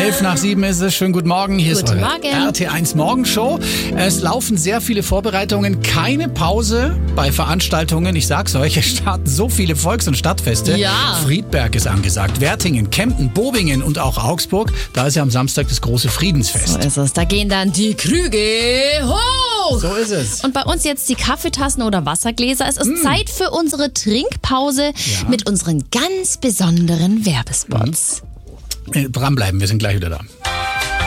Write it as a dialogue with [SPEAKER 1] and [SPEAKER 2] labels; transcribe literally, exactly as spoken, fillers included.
[SPEAKER 1] Elf nach sieben ist es. Schönen guten Morgen. Hier
[SPEAKER 2] Guten
[SPEAKER 1] ist eure
[SPEAKER 2] Morgen.
[SPEAKER 1] R T eins Morgenshow. Es laufen sehr viele Vorbereitungen. Keine Pause bei Veranstaltungen. Ich sag's euch, es starten so viele Volks- und Stadtfeste.
[SPEAKER 2] Ja.
[SPEAKER 1] Friedberg ist angesagt. Wertingen, Kempten, Bobingen und auch Augsburg. Da ist ja am Samstag das große Friedensfest.
[SPEAKER 2] So ist es. Da gehen dann die Krüge hoch.
[SPEAKER 1] So ist es.
[SPEAKER 2] Und bei uns jetzt die Kaffeetassen oder Wassergläser. Es ist Zeit für unsere Trinkpause
[SPEAKER 1] Ja.
[SPEAKER 2] mit unseren ganz besonderen Werbespots.
[SPEAKER 1] Äh, dranbleiben, wir sind gleich wieder da.